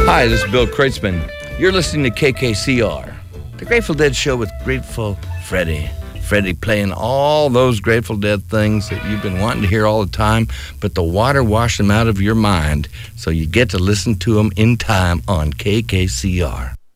Hi, this is Bill Kreutzmann. You're listening to KKCR, the Grateful Dead show with Grateful Freddie. Freddie playing all those Grateful Dead things that you've been wanting to hear all the time, but the water washed them out of your mind, so you get to listen to them in time on KKCR.